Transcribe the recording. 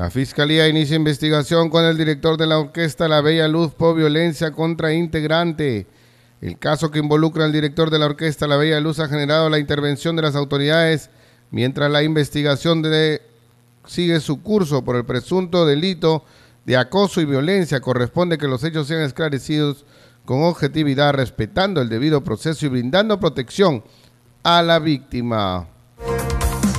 La Fiscalía inicia investigación con el director de la orquesta La Bella Luz por violencia contra integrante. El caso que involucra al director de la orquesta La Bella Luz ha generado la intervención de las autoridades, mientras la investigación sigue su curso por el presunto delito de acoso y violencia. Corresponde que los hechos sean esclarecidos con objetividad, respetando el debido proceso y brindando protección a la víctima.